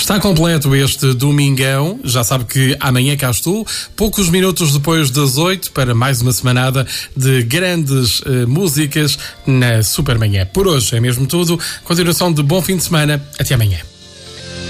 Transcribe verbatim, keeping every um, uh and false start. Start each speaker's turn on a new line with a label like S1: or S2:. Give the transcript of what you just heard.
S1: Está completo este domingão. Já sabe que amanhã cá estou, poucos minutos depois das oito, para mais uma semanada de grandes uh, músicas na Supermanhã. Por hoje é mesmo tudo. Continuação de bom fim de semana. Até amanhã.